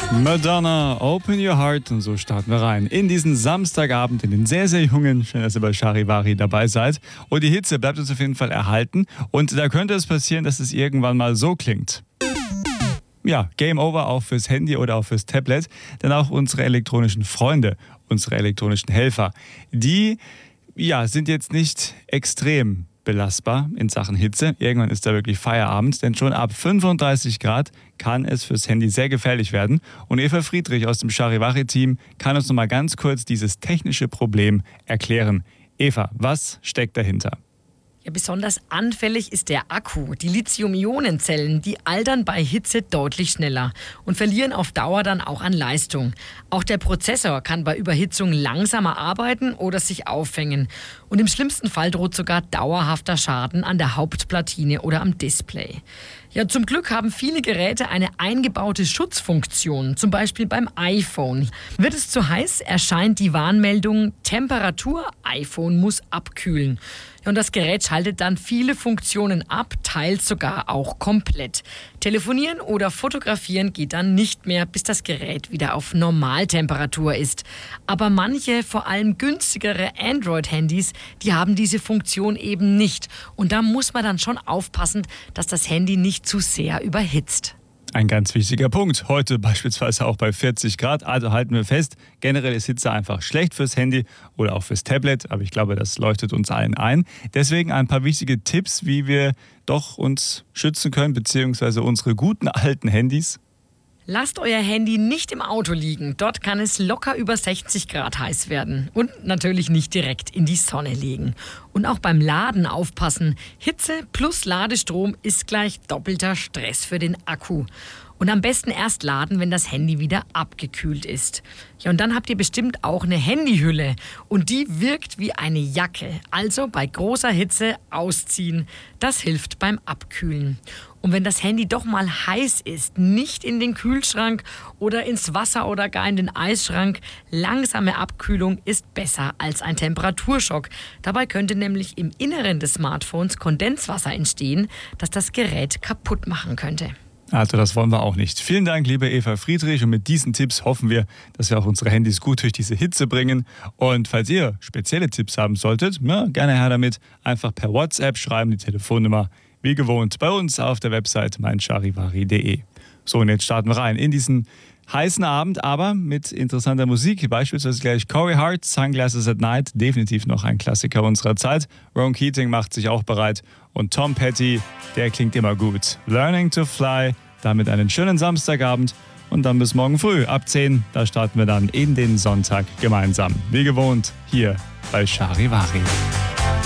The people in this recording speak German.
Madonna, Open Your Heart. Und so starten wir rein in diesen Samstagabend, in den sehr, sehr jungen. Schön, dass ihr bei Charivari dabei seid. Und die Hitze bleibt uns auf jeden Fall erhalten. Und da könnte es passieren, dass es irgendwann mal so klingt. Ja, Game Over auch fürs Handy oder auch fürs Tablet. Denn auch unsere elektronischen Freunde, unsere elektronischen Helfer, die sind jetzt nicht extrem belastbar in Sachen Hitze. Irgendwann ist da wirklich Feierabend, denn schon ab 35 Grad kann es fürs Handy sehr gefährlich werden. Und Eva Friedrich aus dem Charivari-Team kann uns noch mal ganz kurz dieses technische Problem erklären. Eva, was steckt dahinter? Ja, besonders anfällig ist der Akku. Die Lithium-Ionen-Zellen, die altern bei Hitze deutlich schneller und verlieren auf Dauer dann auch an Leistung. Auch der Prozessor kann bei Überhitzung langsamer arbeiten oder sich aufhängen. Und im schlimmsten Fall droht sogar dauerhafter Schaden an der Hauptplatine oder am Display. Ja, zum Glück haben viele Geräte eine eingebaute Schutzfunktion, zum Beispiel beim iPhone. Wird es zu heiß, erscheint die Warnmeldung Temperatur, iPhone muss abkühlen. Und das Gerät schaltet dann viele Funktionen ab, teils sogar auch komplett. Telefonieren oder fotografieren geht dann nicht mehr, bis das Gerät wieder auf Normaltemperatur ist. Aber manche, vor allem günstigere Android-Handys, die haben diese Funktion eben nicht. Und da muss man dann schon aufpassen, dass das Handy nicht zu sehr überhitzt. Ein ganz wichtiger Punkt. Heute beispielsweise auch bei 40 Grad. Also halten wir fest, generell ist Hitze einfach schlecht fürs Handy oder auch fürs Tablet. Aber ich glaube, das leuchtet uns allen ein. Deswegen ein paar wichtige Tipps, wie wir doch uns schützen können, beziehungsweise unsere guten alten Handys. Lasst euer Handy nicht im Auto liegen. Dort kann es locker über 60 Grad heiß werden. Und natürlich nicht direkt in die Sonne legen. Und auch beim Laden aufpassen. Hitze plus Ladestrom ist gleich doppelter Stress für den Akku. Und am besten erst laden, wenn das Handy wieder abgekühlt ist. Ja, und dann habt ihr bestimmt auch eine Handyhülle. Und die wirkt wie eine Jacke. Also bei großer Hitze ausziehen. Das hilft beim Abkühlen. Und wenn das Handy doch mal heiß ist, nicht in den Kühlschrank oder ins Wasser oder gar in den Eisschrank. Langsame Abkühlung ist besser als ein Temperaturschock. Dabei könnte nämlich im Inneren des Smartphones Kondenswasser entstehen, das das Gerät kaputt machen könnte. Also das wollen wir auch nicht. Vielen Dank, liebe Eva Friedrich. Und mit diesen Tipps hoffen wir, dass wir auch unsere Handys gut durch diese Hitze bringen. Und falls ihr spezielle Tipps haben solltet, gerne her damit. Einfach per WhatsApp schreiben, die Telefonnummer wie gewohnt bei uns auf der Website meincharivari.de. So, und jetzt starten wir rein in diesen heißen Abend, aber mit interessanter Musik. Beispielsweise gleich Corey Hart, Sunglasses at Night, definitiv noch ein Klassiker unserer Zeit. Rowan Keating macht sich auch bereit. Und Tom Petty, der klingt immer gut. Learning to Fly, damit einen schönen Samstagabend. Und dann bis morgen früh ab 10, da starten wir dann in den Sonntag gemeinsam. Wie gewohnt hier bei Charivari.